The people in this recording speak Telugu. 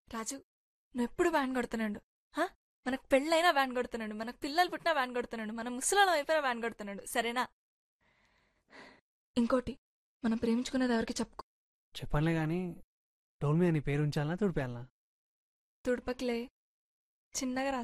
రాజు, నువ్వెప్పుడు వ్యాన్ కొడుతున్నాడు. మనకు పెళ్ళైనా వ్యాన్ కొడుతున్నాడు, మనకు పిల్లలు పుట్టినా వ్యాన్ కొడుతున్నాడు, మన ముసలాళ్ళం అయిపోయినా వ్యాన్ కొడుతున్నాడు. సరేనా? ఇంకోటి, మనం ప్రేమించుకునేది ఎవరికి చెప్పుకో. చెప్పనులే గాని డోల్ మీద నీ పేరు ఉంచాలనా తుడిపేయాలనా? తుడుపకిలే, చిన్నగా రాసుకో.